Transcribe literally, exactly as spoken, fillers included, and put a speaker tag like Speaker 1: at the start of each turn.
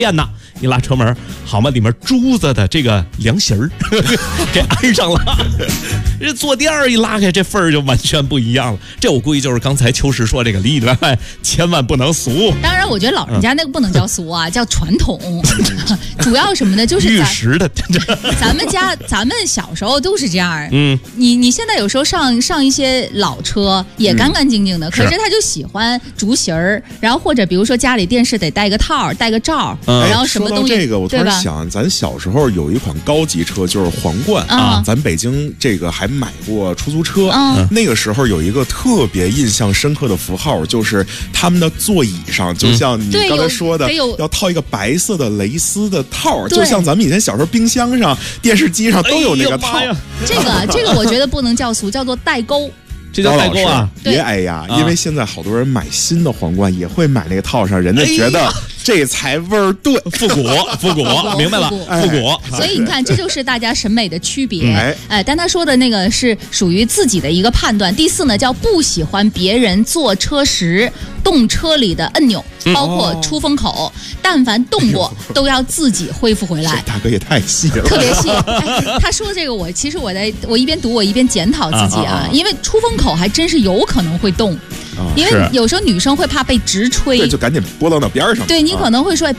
Speaker 1: 电呐，一拉车门，好嘛，里面珠子的这个凉席儿给安上了，这坐垫儿一拉开，这份儿就完全不一样了。这我估计就是刚才秋实说这个里里外外千万不能俗。
Speaker 2: 当然，我觉得老人家那个不能叫俗啊，嗯、叫传统。主要什么呢？就是
Speaker 1: 玉石的。
Speaker 2: 咱们家咱们小时候都是这样。
Speaker 1: 嗯，
Speaker 2: 你你现在有时候上上一些老车也干干净净的，嗯、可是他就喜欢竹席儿，然后或者比如说家里电视得带个套带个罩。
Speaker 3: 嗯、
Speaker 2: 然后什么东西？
Speaker 3: 说到这个，我突然想，咱小时候有一款高级车，就是皇冠啊。咱北京这个还买过出租车，嗯、那个时候有一个特别印象深刻的符号，就是他们的座椅上，就像你刚才说的，嗯、要套一个白色的蕾丝的套，就像咱们以前小时候冰箱上、电视机上都有那个套。哎、
Speaker 2: 这个这个，我觉得不能叫俗，叫做代沟。
Speaker 1: 这叫代沟啊！
Speaker 3: 别哎呀，因为现在好多人买新的皇冠也会买那个套上，人家觉得这才味儿对，
Speaker 1: 复古复古，明白了，复古。
Speaker 2: 所以你看，这就是大家审美的区别。哎，哎，但他说的那个是属于自己的一个判断。第四呢，叫不喜欢别人坐车时动车里的按钮，包括出风口，但凡动过都要自己恢复回来。
Speaker 3: 大哥也太细了，
Speaker 2: 特别细。哎，他说这个我其实我在我一边读我一边检讨自己啊，因为出风口还真是有可能会动，因为有时候女生会怕被直吹，
Speaker 3: 对，就赶紧拨到那边上。
Speaker 2: 对，你可能会说